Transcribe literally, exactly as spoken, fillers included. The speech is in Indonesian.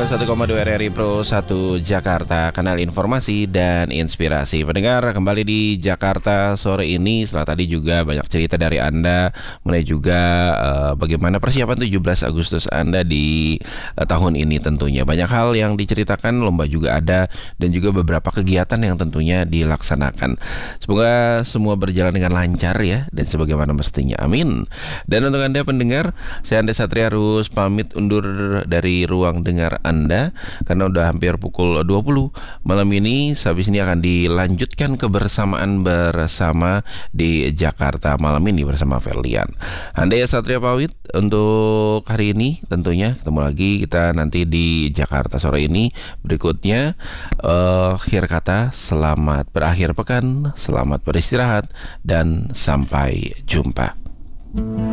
sembilan puluh satu koma dua R R I Pro satu Jakarta, kanal informasi dan inspirasi. Pendengar, kembali di Jakarta sore ini. Setelah tadi juga banyak cerita dari Anda mengenai juga uh, bagaimana persiapan tujuh belas Agustus Anda di uh, tahun ini tentunya. Banyak hal yang diceritakan, lomba juga ada, dan juga beberapa kegiatan yang tentunya dilaksanakan. Semoga semua berjalan dengan lancar ya, dan sebagaimana mestinya. Amin. Dan untuk Anda pendengar, saya Anda Satria harus pamit undur dari ruang dengar Anda karena udah hampir pukul dua puluh malam ini. Habis ini akan dilanjutkan kebersamaan bersama di Jakarta malam ini bersama Ferlian. Anda ya Satria pamit untuk hari ini, tentunya ketemu lagi kita nanti di Jakarta sore ini. Berikutnya uh, akhir kata, selamat berakhir pekan, selamat beristirahat, dan sampai jumpa.